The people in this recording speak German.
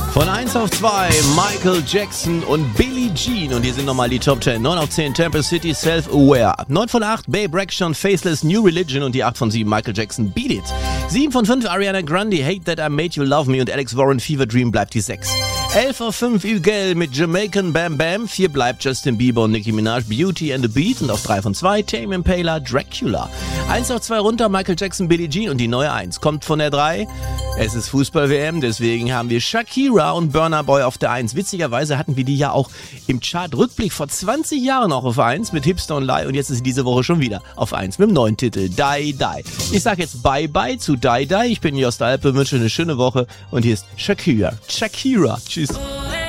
Von 1 auf 2, Michael Jackson und Billie Jean. Und hier sind nochmal die Top 10. 9 auf 10, Temple City, Self-Aware. 9 von 8, Babe Rexha, Faceless, New Religion. Und die 8 von 7, Michael Jackson, Beat It. 7 von 5, Ariana Grande, Hate That I Made You Love Me. Und Alex Warren, Fever Dream bleibt die 6. 11 auf 5, Ugel mit Jamaican Bam Bam. 4 bleibt Justin Bieber und Nicki Minaj, Beauty and the Beat. Und auf 3 von 2, Tame Impala, Dracula. 1 auf 2 runter, Michael Jackson, Billie Jean. Und die neue 1 kommt von der 3. Es ist Fußball-WM, deswegen haben wir Shakira und Burna Boy auf der 1. Witzigerweise hatten wir die ja auch im Chart-Rückblick vor 20 Jahren auch auf 1 mit Hipster und Lie. Und jetzt ist sie diese Woche schon wieder auf 1 mit dem neuen Titel, Die Die. Ich sag jetzt Bye-Bye zu Die Die. Ich bin Jost Alpe, wünsche eine schöne Woche. Und hier ist Shakira. Tschüss.